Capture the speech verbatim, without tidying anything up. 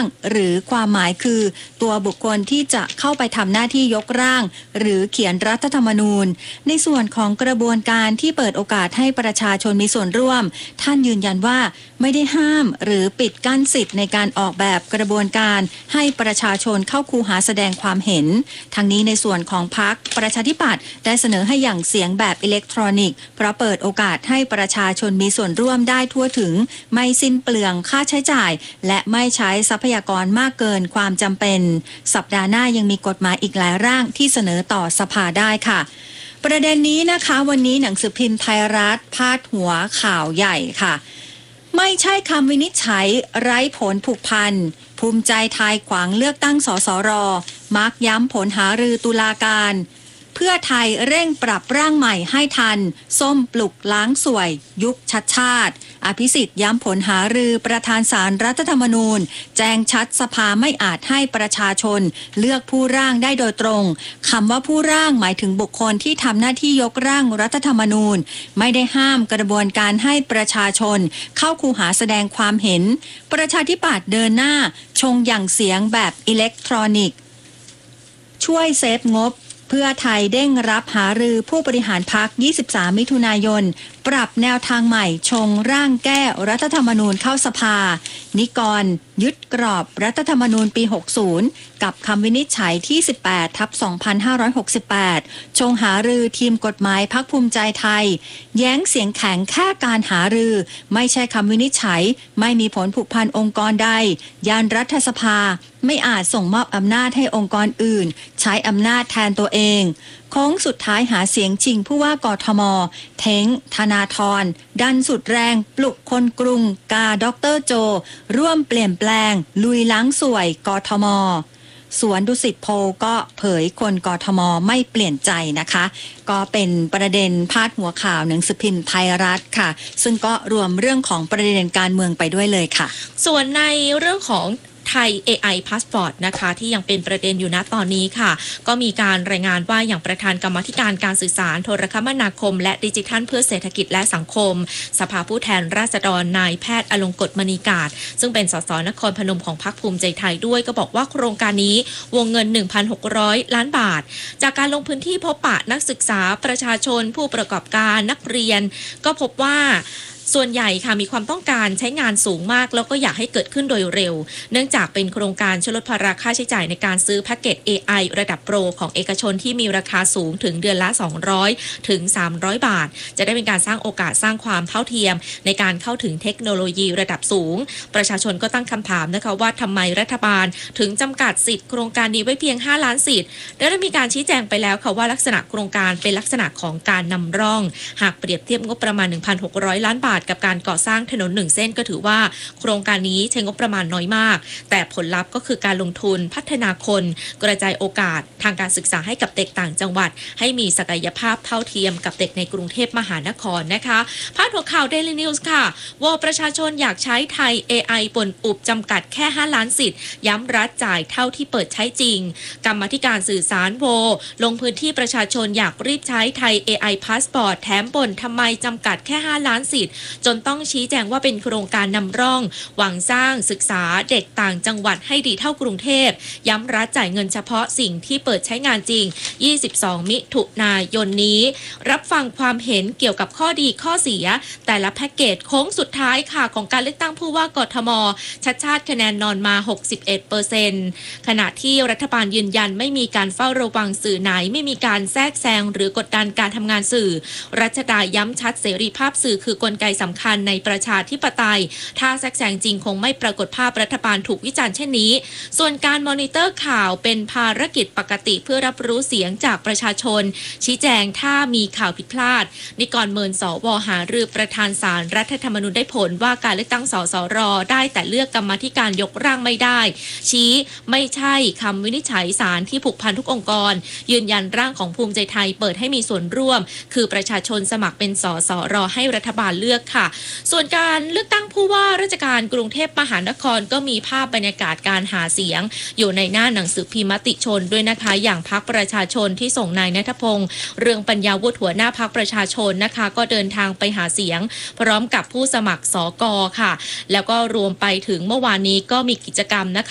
างหรือความหมายคือตัวบุคคลที่จะเข้าไปทำหน้าที่ยกร่างหรือเขียนรัฐธรรมนูญในส่วนของกระบวนการที่เปิดโอกาสให้ประชาชนมีส่วนร่วมท่านยืนยันว่าไม่ได้ห้ามหรือปิดกั้นสิทธิ์ในการออกแบบกระบวนการให้ประชาชนเข้าคูหาแสดงความเห็นทั้งนี้ในส่วนของพรรคประชาธิปัตย์ได้เสนอให้อย่างเสียงแบบอิเล็กทรอนิกส์เพราะเปิดโอกาสให้ประชาชนมีส่วนร่วมได้ทั่วถึงไม่สิ้นเปลืองค่าใช้จ่ายและไม่ใช้ทรัพยากรมากเกินความจำเป็นสัปดาห์หน้ายังมีกฎหมายอีกหลายร่างที่เสนอต่อสภาได้ค่ะประเด็นนี้นะคะวันนี้หนังสือพิมพ์ไทยรัฐพาดหัวข่าวใหญ่ค่ะไม่ใช่คำวินิจฉัยไร้ผลผูกพันภูมิใจไทยขวางเลือกตั้งสสรมักย้ำผลหารือตุลาการเพื่อไทยเร่งปรับร่างใหม่ให้ทันส้มปลุกล้างสวยยุคชัดชาติอภิสิทธิ์ย้ำผลหารือประธานศาลรัฐธรรมนูญแจ้งชัดสภาไม่อาจให้ประชาชนเลือกผู้ร่างได้โดยตรงคำว่าผู้ร่างหมายถึงบุคคลที่ทำหน้าที่ยกร่างรัฐธรรมนูญไม่ได้ห้ามกระบวนการให้ประชาชนเข้าคูหาแสดงความเห็นประชาธิปัตย์เดินหน้าชงอย่างเสียงแบบอิเล็กทรอนิกส์ช่วยเซฟงบเพื่อไทยเด้งรับหารือผู้บริหารพรรคยี่สิบสามมิถุนายนปรับแนวทางใหม่ชงร่างแก้รัฐธรรมนูญเข้าสภานิกรยึดกรอบรัฐธรรมนูญปีหกสิบกับคำวินิจฉัยที่สิบแปดทับสองพันห้าร้อยหกสิบแปดชงหารือทีมกฎหมายพรรคภูมิใจไทยแย้งเสียงแข็งแค่การหารือไม่ใช่คำวินิจฉัยไม่มีผลผูกพันองค์กรใดยานรัฐสภาไม่อาจส่งมอบอำนาจให้องค์กรอื่นใช้อำนาจแทนตัวเองโค้งสุดท้ายหาเสียงชิงผู้ว่ากทมเท้งธนาธรดันสุดแรงปลุกคนกรุงกาดรโจร่วมเปลี่ยนแปลงลุยล้างสวยกทมสวนดุสิตโพลก็เผยคนกทมไม่เปลี่ยนใจนะคะก็เป็นประเด็นพาดหัวข่าวหนังสือพิมพ์ไทยรัฐค่ะซึ่งก็รวมเรื่องของประเด็นการเมืองไปด้วยเลยค่ะส่วนในเรื่องของไทย เอ ไอ Passport นะคะที่ยังเป็นประเด็นอยู่ณตอนนี้ค่ะก็มีการรายงานว่าอย่างประธานกรรมาธิการการสื่อสารโทรคมนาคมและดิจิทัลเพื่อเศรษฐกิจและสังคมสภาผู้แทนราษฎรนายแพทย์อลงกฎมณีกาศซึ่งเป็นสสนครพนมของพรรคภูมิใจไทยด้วยก็บอกว่าโครงการนี้วงเงิน หนึ่งพันหกร้อย ล้านบาทจากการลงพื้นที่พบปะนักศึกษาประชาชนผู้ประกอบการนักเรียนก็พบว่าส่วนใหญ่ค่ะมีความต้องการใช้งานสูงมากแล้วก็อยากให้เกิดขึ้นโดยเร็วเนื่องจากเป็นโครงการช่วยลดภาระค่าใช้จ่ายในการซื้อแพ็กเกจ เอ ไอ ระดับโปรของเอกชนที่มีราคาสูงถึงเดือนละสองร้อยถึงสามร้อยบาทจะได้เป็นการสร้างโอกาสสร้างความเท่าเทียมในการเข้าถึงเทคโนโลยีระดับสูงประชาชนก็ตั้งคำถามนะคะว่าทำไมรัฐบาลถึงจำกัดสิทธิ์โครงการนี้ไว้เพียงห้าล้านสิทธิ์และได้มีการชี้แจงไปแล้วค่ะว่าลักษณะโครงการเป็นลักษณะของการนำร่องหากเปรียบเทียบงบประมาณ หนึ่งพันหกร้อย ล้านบาทกับการก่อสร้างถนนหนึ่งเส้นก็ถือว่าโครงการนี้ใช้งบประมาณน้อยมากแต่ผลลัพธ์ก็คือการลงทุนพัฒนาคนกระจายโอกาสทางการศึกษาให้กับเด็กต่างจังหวัดให้มีศักยภาพเท่าเทียมกับเด็กในกรุงเทพมหานครนะคะพาดหัวข่าว Daily News ค่ะว่าประชาชนอยากใช้ไทย เอ ไอ ปนอุบจำกัดแค่ห้าล้านสิทธิ์ย้ำรัฐจ่ายเท่าที่เปิดใช้จริงกรรมาธิการสื่อสารโวลงพื้นที่ประชาชนอยากรีบใช้ไทย เอ ไอ Passport แถมบ่นทำไมจำกัดแค่ห้าล้านสิทธิ์จนต้องชี้แจงว่าเป็นโครงการนำร่องหวังสร้างศึกษาเด็กต่างจังหวัดให้ดีเท่ากรุงเทพย้ำรัฐจ่ายเงินเฉพาะสิ่งที่เปิดใช้งานจริงยี่สิบสองมิถุนายนนี้รับฟังความเห็นเกี่ยวกับข้อดีข้อเสียแต่ละแพ็กเกจโค้งสุดท้ายค่ะของการเลือกตั้งผู้ว่ากทมชัดชาติคะแนนนอนมา หกสิบเอ็ดเปอร์เซ็นต์ ขณะที่รัฐบาลยืนยันไม่มีการเฝ้าระวังสื่อไหนไม่มีการแทรกแซงหรือกดดันการทำงานสื่อรัชดาย้ำชัดเสรีภาพสื่อคือกลไกสำคัญในประชาธิปไตยถ้าแทรกแซงจริงคงไม่ปรากฏภาพรัฐบาลถูกวิจารณ์เช่นนี้ส่วนการมอนิเตอร์ข่าวเป็นภารกิจปกติเพื่อรับรู้เสียงจากประชาชนชี้แจงถ้ามีข่าวผิดพลาดนิกรเมินสวหารือประธานศาลรัฐธรรมนูญได้ผลว่าการเลือกตั้งสสรได้แต่เลือกกรรมาธิการยกร่างไม่ได้ชี้ไม่ใช่คำวินิจฉัยศาลที่ผูกพันทุกองค์กรยืนยันร่างของภูมิใจไทยเปิดให้มีส่วนร่วมคือประชาชนสมัครเป็นสสรให้รัฐบาลเลือกค่ะส่วนการเลือกตั้งผู้ว่าราชการกรุงเทพมหานครก็มีภาพบรรยากาศการหาเสียงอยู่ในหน้าหนังสือพิมพ์มติชนด้วยนะคะอย่างพรรคประชาชนที่ส่งนายณัฐพงษ์เรืองปัญญาวุฒิหัวหน้าพรรคประชาชนนะคะก็เดินทางไปหาเสียงพร้อมกับผู้สมัครสกค่ะแล้วก็รวมไปถึงเมื่อวานนี้ก็มีกิจกรรมนะคะ